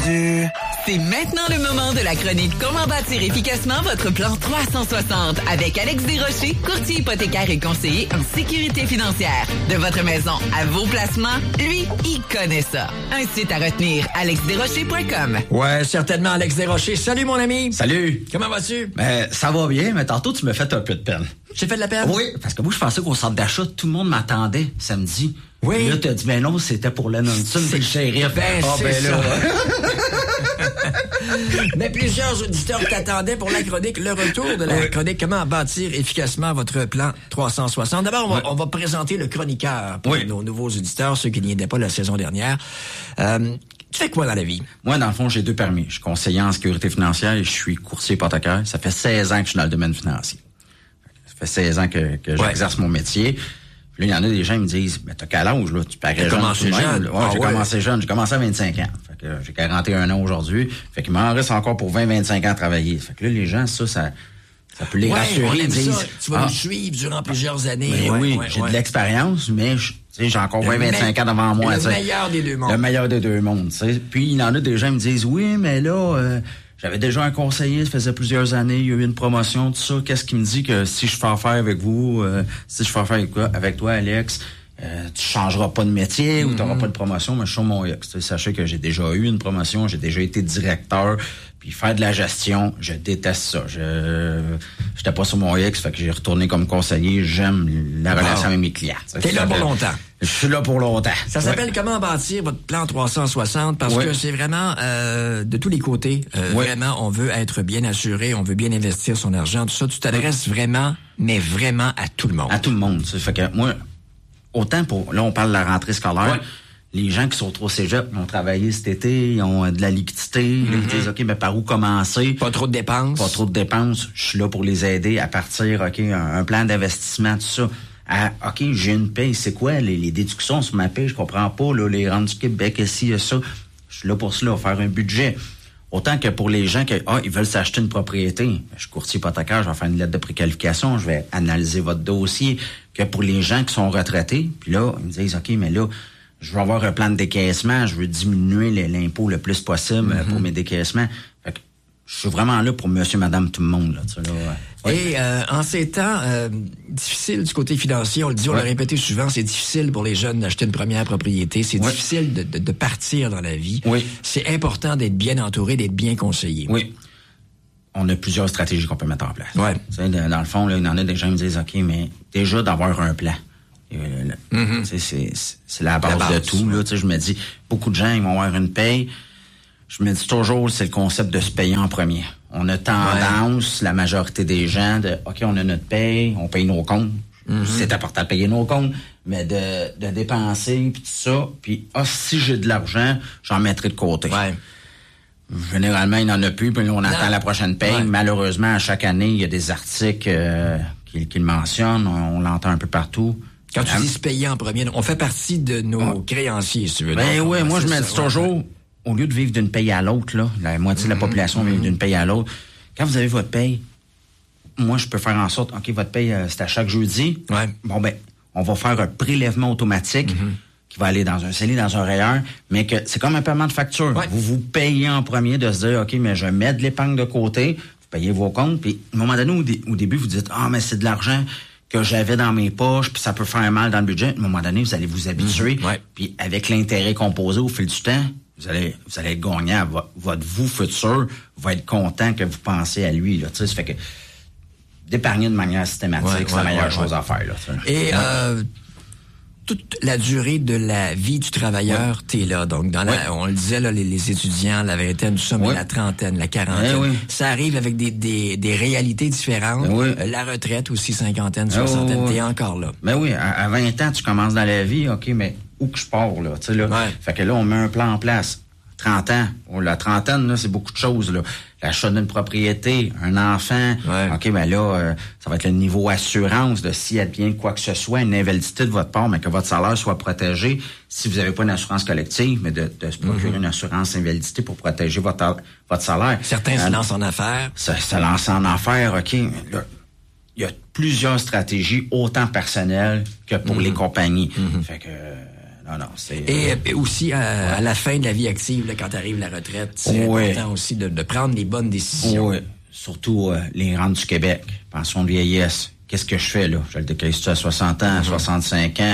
C'est maintenant le moment de la chronique Comment bâtir efficacement votre plan 360 avec Alex Desrochers, courtier hypothécaire et conseiller en sécurité financière. De votre maison à vos placements, lui, il connaît ça. Un site à retenir, alexdesrochers.com. Ouais, certainement, Alex Desrochers. Salut, mon ami. Salut. Comment vas-tu? Ça va bien, mais tantôt, tu me fais un peu de peine. J'ai fait de la peine? Oui, parce que moi, je pensais qu'au centre d'achat, tout le monde m'attendait samedi. Oui. Et là, t'as dit, ben non, c'était pour l'annonce puis le shérif. Mais plusieurs auditeurs t'attendaient pour la chronique, le retour de la chronique Comment bâtir efficacement votre plan 360. D'abord, on va présenter le chroniqueur pour nos nouveaux auditeurs, ceux qui n'y étaient pas la saison dernière. Tu fais quoi dans la vie? Moi, dans le fond, j'ai 2 permis. Je suis conseiller en sécurité financière et je suis courtier hypothécaire. Ça fait 16 ans que je suis dans le domaine financier. Ça fait 16 ans que j'exerce mon métier. Puis là, il y en a des gens qui me disent, mais t'as quel âge, là? Tu parais jeune. Commencé jeune. J'ai commencé jeune. J'ai commencé à 25 ans. Fait que j'ai 41 ans aujourd'hui. Fait qu'il m'en reste encore pour 20-25 ans à travailler. Fait que là, les gens, ça peut les rassurer. Ils disent, ça. Tu vas nous suivre durant plusieurs années. J'ai de l'expérience, mais j'ai encore 20-25 ans devant moi. Le meilleur des deux mondes. Le meilleur des deux mondes, tu sais. Puis, il y en a des gens qui me disent, oui, mais là, j'avais déjà un conseiller, ça faisait plusieurs années, il y a eu une promotion, tout ça. Qu'est-ce qui me dit que si je fais affaire avec vous, si je fais affaire avec toi, Alex, tu changeras pas de métier ou tu n'auras pas de promotion, mais je suis sur mon X. Sachez que j'ai déjà eu une promotion, j'ai déjà été directeur, puis faire de la gestion, je déteste ça. J'étais pas sur mon X, fait que j'ai retourné comme conseiller, j'aime la relation avec mes clients. T'es là pour longtemps. Je suis là pour longtemps. Ça s'appelle Comment bâtir votre plan 360 parce que c'est vraiment de tous les côtés. Vraiment, on veut être bien assuré, on veut bien investir son argent, tout ça. Tu t'adresses vraiment, mais vraiment à tout le monde. À tout le monde. Ça fait que moi, autant là, on parle de la rentrée scolaire. Les gens qui sont trop cégep, ils ont travaillé cet été, ils ont de la liquidité, ils disent, OK, mais par où commencer? Pas trop de dépenses. Pas trop de dépenses. Je suis là pour les aider à partir, OK, un plan d'investissement, tout ça. OK, j'ai une paye, c'est quoi les déductions sur ma paye? Je comprends pas, là, les rentes du Québec, ici, ça. Je suis là pour cela, faire un budget. Autant que pour les gens ils veulent s'acheter une propriété. Je suis courtier hypothécaire, je vais faire une lettre de préqualification, je vais analyser votre dossier. Que pour les gens qui sont retraités, puis là, ils me disent, OK, mais là, je veux avoir un plan de décaissement, je veux diminuer l'impôt le plus possible pour mes décaissements. Fait que je suis vraiment là pour monsieur, madame, tout le monde. Là, tu sais, là. Et en ces temps difficiles du côté financier, on le dit, on l'a répété souvent, c'est difficile pour les jeunes d'acheter une première propriété, c'est difficile de partir dans la vie. Oui. C'est important d'être bien entouré, d'être bien conseillé. Oui. On a plusieurs stratégies qu'on peut mettre en place. Ouais. Tu sais, dans le fond, là, il y en a des gens qui me disent, OK, mais déjà d'avoir un plan. C'est la base de tout. Là, je me dis, beaucoup de gens ils vont avoir une paye. Je me dis toujours, c'est le concept de se payer en premier. On a tendance, la majorité des gens, OK, on a notre paye, on paye nos comptes. C'est important de payer nos comptes, mais de dépenser, puis tout ça. Puis, si j'ai de l'argent, j'en mettrai de côté. Ouais. Généralement, il n'en a plus, puis on attend la prochaine paye. Ouais. Malheureusement, à chaque année, il y a des articles qui le mentionnent. On l'entend un peu partout. Quand tu dis se payer en premier, on fait partie de nos créanciers, si tu veux. Ben oui, moi, je me dis toujours, au lieu de vivre d'une paye à l'autre, là, la moitié de la population vit d'une paye à l'autre, quand vous avez votre paye, moi, je peux faire en sorte, OK, votre paye, c'est à chaque jeudi. Ouais. Bon, ben, on va faire un prélèvement automatique qui va aller dans un scellé, dans un rayeur, mais que c'est comme un paiement de facture. Ouais. Vous payez en premier de se dire, OK, mais je mets de l'épargne de côté, vous payez vos comptes, puis à un moment donné, au début, vous dites, mais c'est de l'argent que j'avais dans mes poches, puis ça peut faire mal dans le budget. À un moment donné, vous allez vous habituer. Puis avec l'intérêt composé au fil du temps, vous allez être gagnant. Votre vous futur va être content que vous pensez à lui. Là, ça fait que d'épargner de manière systématique, c'est la meilleure chose à faire. Là, et toute la durée de la vie du travailleur, t'es là. Donc, on le disait, là, les étudiants, la vingtaine, tout ça, mais la trentaine, la quarantaine, ça arrive avec des réalités différentes. La retraite aussi, cinquantaine, soixantaine, t'es encore là. Mais oui, à 20 ans, tu commences dans la vie, OK, mais où que je pars, là, tu sais, là. Fait que là, on met un plan en place. 30 ans. La trentaine, là, c'est beaucoup de choses, là. L'achat d'une propriété, un enfant. OK, ben là, ça va être le niveau assurance de s'il advient quoi que ce soit, une invalidité de votre part, mais que votre salaire soit protégé. Si vous n'avez pas une assurance collective, mais de se procurer une assurance invalidité pour protéger votre salaire. Certains se lancent en affaires. Se lancent en affaires, OK. Là, il y a plusieurs stratégies, autant personnelles que pour les compagnies. Fait que Non, c'est... Et aussi, à la fin de la vie active, là, quand t'arrives à la retraite, c'est important aussi de prendre les bonnes décisions. Oui, surtout les rentes du Québec, pension de vieillesse. Qu'est-ce que je fais, là? Je le décaisse à 60 ans, à 65 ans.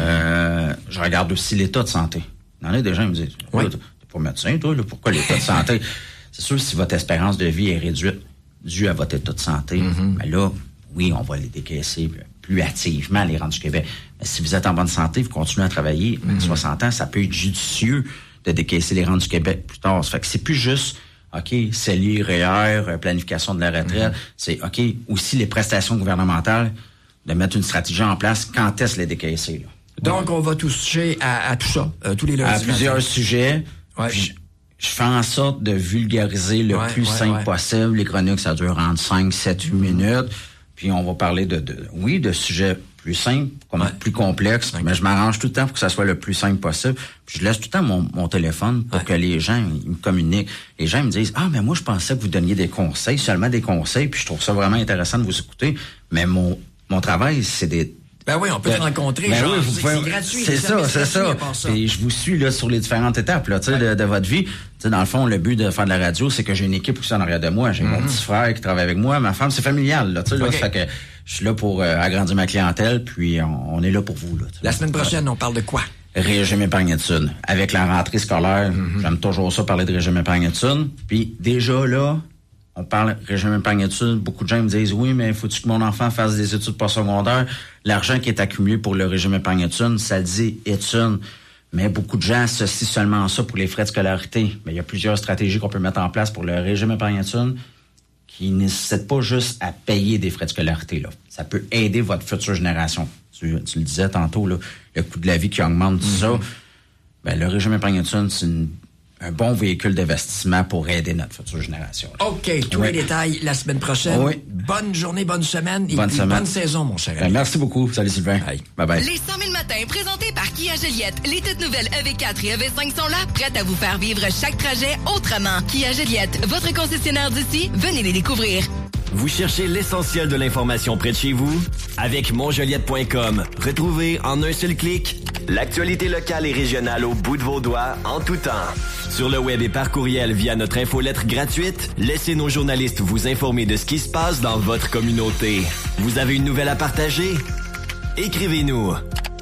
Je regarde aussi l'état de santé. Il y en a des gens qui me disent, t'es pas médecin, toi, là, pourquoi l'état de santé? C'est sûr, si votre espérance de vie est réduite due à votre état de santé, ben là, oui, on va les décaisser plus activement, les rentes du Québec. Mais si vous êtes en bonne santé, vous continuez à travailler, à 60 ans, ça peut être judicieux de décaisser les rentes du Québec plus tard. Ça fait que c'est plus juste, OK, CELI, REER, planification de la retraite. C'est, OK, aussi les prestations gouvernementales, de mettre une stratégie en place, quand est-ce les décaisser, là. Donc, on va toucher à tout ça, tous les lundis. À plusieurs sujets. Ouais. Je fais en sorte de vulgariser le plus simple possible. Les chroniques, ça dure entre 5, 7, 8 minutes. Puis on va parler de sujets plus simples, plus complexes. Mais je m'arrange tout le temps pour que ça soit le plus simple possible. Puis je laisse tout le temps mon téléphone pour que les gens ils me communiquent. Les gens me disent, mais moi, je pensais que vous donniez des conseils, seulement des conseils. Puis je trouve ça vraiment intéressant de vous écouter. Mais mon travail, c'est des... Ben oui, on peut te rencontrer. Ben oui, c'est gratuit. C'est ça. Et je vous suis là sur les différentes étapes là, de votre vie. T'sais, dans le fond, le but de faire de la radio, c'est que j'ai une équipe aussi en arrière de moi. J'ai mon petit frère qui travaille avec moi. Ma femme, c'est familial. Là, là, ça fait que je suis là pour agrandir ma clientèle. Puis on est là pour vous. Là, la semaine prochaine, on parle de quoi? Régime épargne-études. Avec la rentrée scolaire, j'aime toujours ça parler de régime épargne-études. Puis déjà là, on parle régime épargne-études. Beaucoup de gens me disent, oui, mais faut-tu que mon enfant fasse des études postsecondaires? L'argent qui est accumulé pour le régime épargne-études, ça dit études. Mais beaucoup de gens associent seulement ça pour les frais de scolarité. Mais il y a plusieurs stratégies qu'on peut mettre en place pour le régime épargne-études qui ne nécessitent pas juste à payer des frais de scolarité, là. Ça peut aider votre future génération. Tu le disais tantôt, là, le coût de la vie qui augmente, tout ça. Ben, le régime épargne-études, c'est un bon véhicule d'investissement pour aider notre future génération. Là. OK. Tous les détails la semaine prochaine. Oui. Bonne journée, bonne semaine. Bonne saison, mon cher. Merci beaucoup. Salut, Sylvain. Bye bye. Les 100 000 matins présentés par Kia Joliette. Les toutes nouvelles EV4 et EV5 sont là, prêtes à vous faire vivre chaque trajet autrement. Kia Joliette, votre concessionnaire d'ici, venez les découvrir. Vous cherchez l'essentiel de l'information près de chez vous? Avec monjoliette.com, retrouvez en un seul clic l'actualité locale et régionale au bout de vos doigts en tout temps. Sur le web et par courriel via notre infolettre gratuite, laissez nos journalistes vous informer de ce qui se passe dans votre communauté. Vous avez une nouvelle à partager? Écrivez-nous.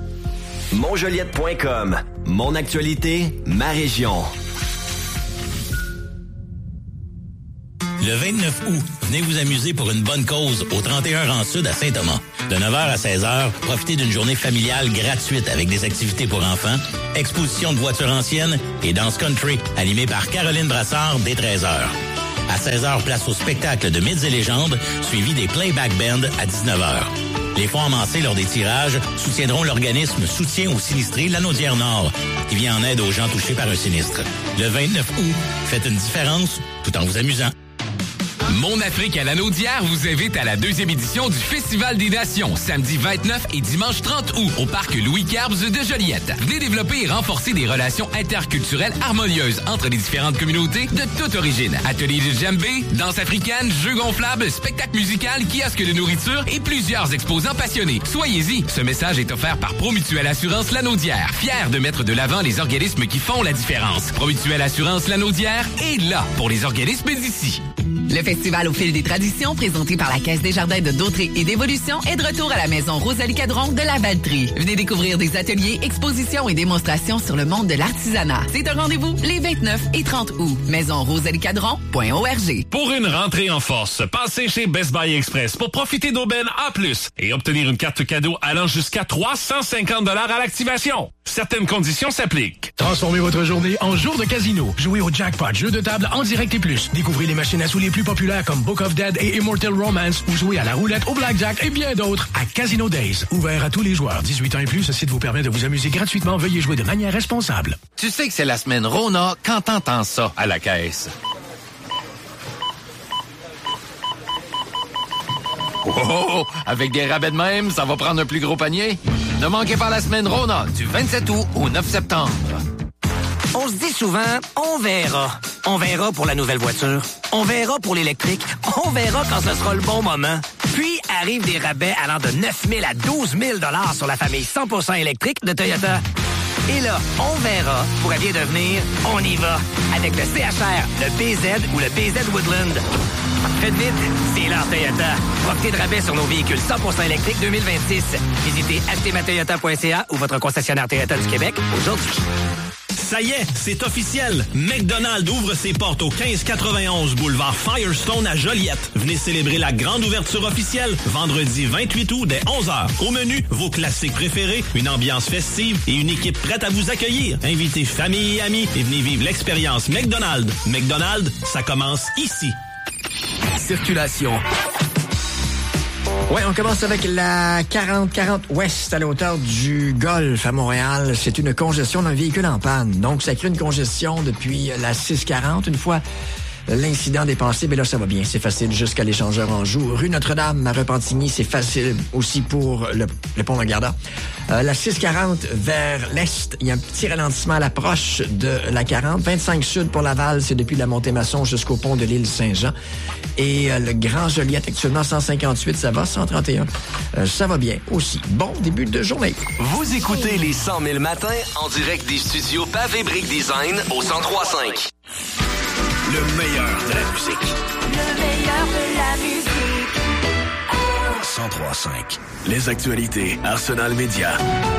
monjoliette.com, mon actualité, ma région. Le 29 août, venez vous amuser pour une bonne cause au 31 rang Sud à Saint-Thomas. De 9h à 16h, profitez d'une journée familiale gratuite avec des activités pour enfants, exposition de voitures anciennes et danse country animée par Caroline Brassard dès 13h. À 16h, place au spectacle de Mythes et légendes, suivi des playback bands à 19h. Les fonds amassés lors des tirages soutiendront l'organisme Soutien aux sinistrés Lanaudière-Nord, qui vient en aide aux gens touchés par un sinistre. Le 29 août, faites une différence tout en vous amusant. Mon Afrique à Lanaudière vous invite à la 2e édition du Festival des Nations, samedi 29 et dimanche 30 août, au parc Louis Carbes de Joliette. Venez développer et renforcer des relations interculturelles harmonieuses entre les différentes communautés de toute origine. Ateliers de djembé, danse africaine, jeux gonflables, spectacle musical, kiosque de nourriture et plusieurs exposants passionnés. Soyez-y. Ce message est offert par Promutuelle Assurance Lanaudière, fier de mettre de l'avant les organismes qui font la différence. Promutuelle Assurance Lanaudière est là pour les organismes d'ici. Le festival au fil des traditions, présenté par la Caisse des Jardins de Dautrey et d'Évolution, est de retour à la maison Rosalie-Cadron de la Valtrie. Venez découvrir des ateliers, expositions et démonstrations sur le monde de l'artisanat. C'est un rendez-vous les 29 et 30 août. maisonrosaliecadron.org. Pour une rentrée en force, passez chez Best Buy Express pour profiter d'aubaines A+, et obtenir une carte cadeau allant jusqu'à 350 $ à l'activation. Certaines conditions s'appliquent. Transformez votre journée en jour de casino. Jouez au jackpot, jeu de table en direct et plus. Découvrez les machines à sous les plus populaires comme Book of Dead et Immortal Romance ou jouez à la roulette, au blackjack et bien d'autres à Casino Days. Ouvert à tous les joueurs. 18 ans et plus, ce site vous permet de vous amuser gratuitement. Veuillez jouer de manière responsable. Tu sais que c'est la semaine Rona quand t'entends ça à la caisse. Oh, avec des rabais de même, ça va prendre un plus gros panier. Ne manquez pas la semaine Rona du 27 août au 9 septembre. On se dit souvent, on verra. On verra pour la nouvelle voiture. On verra pour l'électrique. On verra quand ce sera le bon moment. Puis arrivent des rabais allant de 9 000 à 12 000 $ sur la famille 100% électrique de Toyota. Et là, on verra pourrait bien devenir on y va avec le CHR, le BZ ou le BZ Woodland. Faites vite, c'est l'heure Toyota. Profitez de rabais sur nos véhicules 100% électriques 2026. Visitez achetezmatoyota.ca ou votre concessionnaire Toyota du Québec aujourd'hui. Ça y est, c'est officiel. McDonald's ouvre ses portes au 1591 boulevard Firestone à Joliette. Venez célébrer la grande ouverture officielle vendredi 28 août dès 11h. Au menu, vos classiques préférés, une ambiance festive et une équipe prête à vous accueillir. Invitez famille et amis et venez vivre l'expérience McDonald's. McDonald's, ça commence ici. Circulation. Ouais, on commence avec la 4040 Ouest à la hauteur du Golfe à Montréal. C'est une congestion d'un véhicule en panne. Donc, ça crée une congestion depuis la 640. Une fois l'incident dépassé, ben là, ça va bien. C'est facile jusqu'à l'échangeur Anjou. Rue Notre-Dame à Repentigny, c'est facile aussi pour le pont Langarda. La 640 vers l'est, il y a un petit ralentissement à l'approche de la 40. 25 sud pour Laval, c'est depuis la Montée-Masson jusqu'au pont de l'île Saint-Jean. Et le Grand Joliette, actuellement 158, ça va. 131, ça va bien aussi. Bon début de journée. Vous écoutez les 100 000 matins en direct des studios Pavé Brick Design au 103.5. Le meilleur de la musique. Le meilleur de la musique. 103.5. Les actualités Arsenal Média.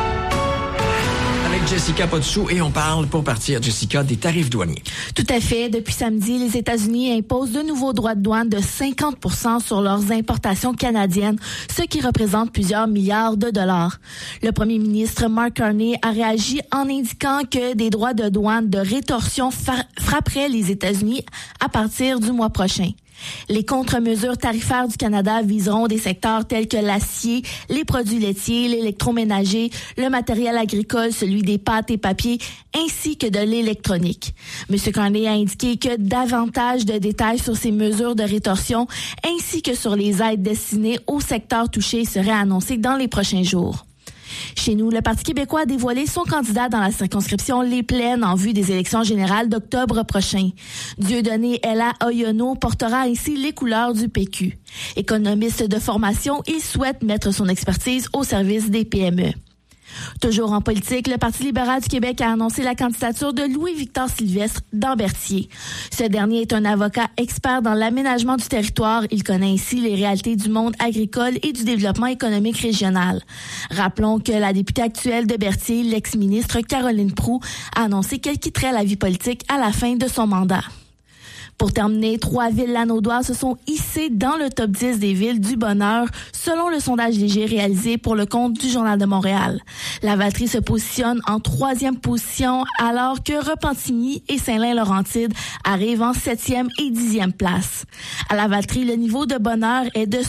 Avec Jessica Potsou et on parle, pour partir, Jessica, des tarifs douaniers. Tout à fait. Depuis samedi, les États-Unis imposent de nouveaux droits de douane de 50% sur leurs importations canadiennes, ce qui représente plusieurs milliards de dollars. Le premier ministre Mark Carney a réagi en indiquant que des droits de douane de rétorsion frapperaient les États-Unis à partir du mois prochain. Les contre-mesures tarifaires du Canada viseront des secteurs tels que l'acier, les produits laitiers, l'électroménager, le matériel agricole, celui des pâtes et papiers, ainsi que de l'électronique. M. Carney a indiqué que davantage de détails sur ces mesures de rétorsion, ainsi que sur les aides destinées aux secteurs touchés, seraient annoncés dans les prochains jours. Chez nous, le Parti québécois a dévoilé son candidat dans la circonscription Les Plaines en vue des élections générales d'octobre prochain. Dieudonné Ella Oyono portera ainsi les couleurs du PQ. Économiste de formation, il souhaite mettre son expertise au service des PME. Toujours en politique, le Parti libéral du Québec a annoncé la candidature de Louis-Victor Sylvestre d'Ambertier. Ce dernier est un avocat expert dans l'aménagement du territoire. Il connaît ainsi les réalités du monde agricole et du développement économique régional. Rappelons que la députée actuelle de Berthier, l'ex-ministre Caroline Proulx, a annoncé qu'elle quitterait la vie politique à la fin de son mandat. Pour terminer, 3 villes lanaudoises se sont hissées dans le top 10 des villes du bonheur, selon le sondage léger réalisé pour le compte du Journal de Montréal. Lavaltrie se positionne en 3e position, alors que Repentigny et Saint-Lin-Laurentide arrivent en 7e et 10e place. À Lavaltrie, le niveau de bonheur est de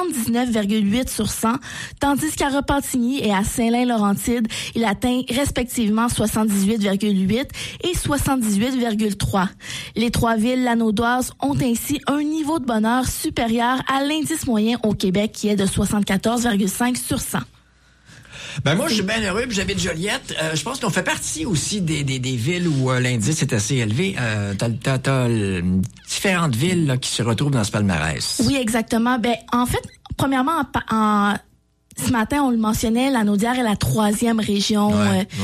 79,8 sur 100, tandis qu'à Repentigny et à Saint-Lin-Laurentide, il atteint respectivement 78,8 et 78,3. Les 3 villes lanaudoises ont ainsi un niveau de bonheur supérieur à l'indice moyen au Québec qui est de 74,5 sur 100. Ben moi, je suis bien heureux, puis j'habite Joliette. Je pense qu'on fait partie aussi des villes où l'indice est assez élevé. T'as différentes villes là, qui se retrouvent dans ce palmarès. Oui, exactement. Ben en fait, premièrement, ce matin, on le mentionnait, la Naudière est la 3e région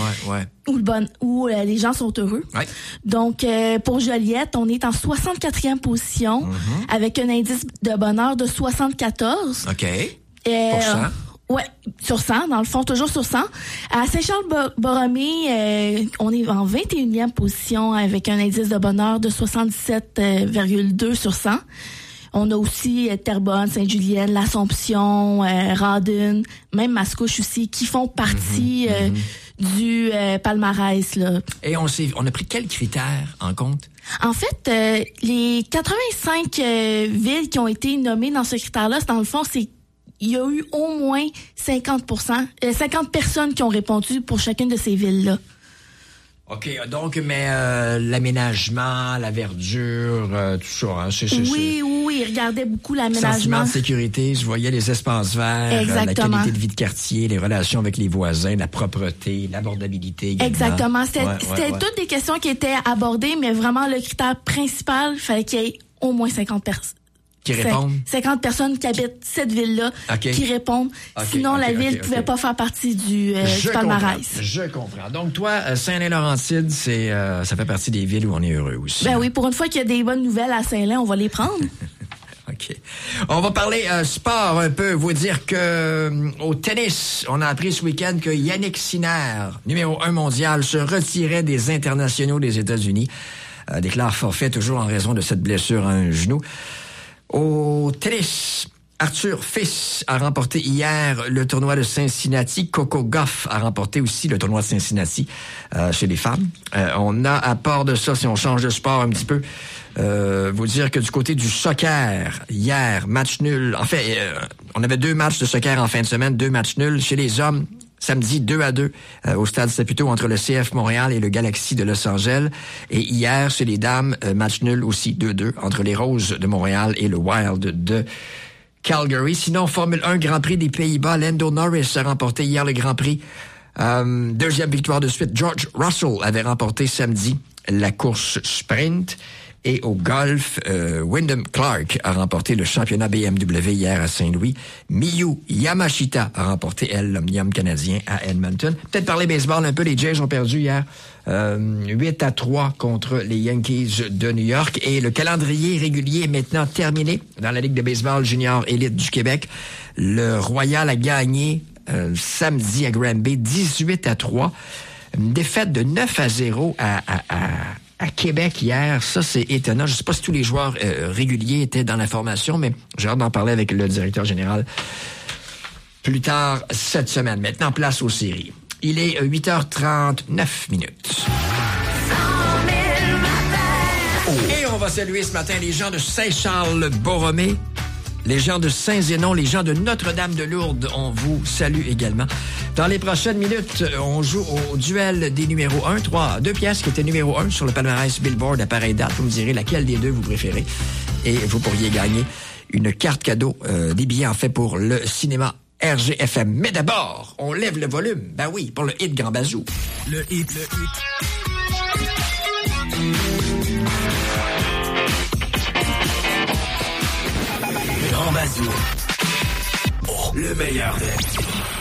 où les gens sont heureux. Ouais. Donc, pour Joliette, on est en 64e position avec un indice de bonheur de 74. OK. Pour 100? Ouais, sur 100, dans le fond, toujours sur 100. À Saint-Charles-Borromée, on est en 21e position avec un indice de bonheur de 77,2 sur 100. On a aussi Terrebonne, Sainte-Julienne, l'Assomption, Rawdon, même Mascouche aussi, qui font partie du palmarès. Là. Et on a pris quels critères en compte? En fait, les 85 villes qui ont été nommées dans ce critère-là, dans le fond, il y a eu au moins 50 personnes qui ont répondu pour chacune de ces villes-là. OK, donc, mais l'aménagement, la verdure, tout ça, hein, Oui, il regardait beaucoup l'aménagement. Sentiment de sécurité, je voyais les espaces verts, la qualité de vie de quartier, les relations avec les voisins, la propreté, l'abordabilité également. Exactement, c'était toutes des questions qui étaient abordées, mais vraiment, le critère principal, il fallait qu'il y ait au moins 50 qui répondent? 50 personnes qui habitent cette ville-là qui répondent. Sinon, la ville ne pouvait pas faire partie du palmarès. Je comprends. Donc, toi, Saint-Lin-Laurentide, ça fait partie des villes où on est heureux aussi. Ben oui, pour une fois qu'il y a des bonnes nouvelles à Saint-Lin, on va les prendre. OK. On va parler sport un peu. Vous dire que au tennis, on a appris ce week-end que Yannick Sinner, numéro 1 mondial, se retirait des internationaux des États-Unis. Déclare forfait toujours en raison de cette blessure à un genou. Au tennis, Arthur Fils a remporté hier le tournoi de Cincinnati. Coco Gauff a remporté aussi le tournoi de Cincinnati chez les femmes. On a, à part de ça, si on change de sport un petit peu, vous dire que du côté du soccer, hier, match nul. En fait, on avait 2 matchs de soccer en fin de semaine, 2 matchs nuls. Chez les hommes, samedi 2-2 au stade Saputo entre le CF Montréal et le Galaxy de Los Angeles. Et hier, chez les dames, match nul aussi 2-2 entre les Roses de Montréal et le Wild de Calgary. Sinon, Formule 1 Grand Prix des Pays-Bas, Lando Norris a remporté hier le Grand Prix. Deuxième victoire de suite. George Russell avait remporté samedi la course sprint. Et au golf, Wyndham Clark a remporté le championnat BMW hier à Saint-Louis. Miyu Yamashita a remporté, l'Omnium canadien à Edmonton. Peut-être parler baseball un peu. Les Jays ont perdu hier 8-3 contre les Yankees de New York. Et le calendrier régulier est maintenant terminé dans la Ligue de baseball junior élite du Québec. Le Royal a gagné samedi à Granby 18-3. Une défaite de 9-0 à Québec hier. Ça, c'est étonnant. Je sais pas si tous les joueurs réguliers étaient dans la formation, mais j'ai hâte d'en parler avec le directeur général plus tard cette semaine. Maintenant, place aux séries. Il est 8h39 minutes. Et on va saluer ce matin les gens de Saint-Charles-Borromée, les gens de Saint-Zénon, les gens de Notre-Dame-de-Lourdes. On vous salue également. Dans les prochaines minutes, on joue au duel des numéros 1. 2 pièces qui étaient numéro 1 sur le palmarès Billboard à pareille date. Vous me direz laquelle des deux vous préférez. Et vous pourriez gagner une carte cadeau, des billets en fait pour le cinéma RGFM. Mais d'abord, on lève le volume. Ben oui, pour le hit Grand Bazou. Le hit. Grand Bazou. Oh, le meilleur des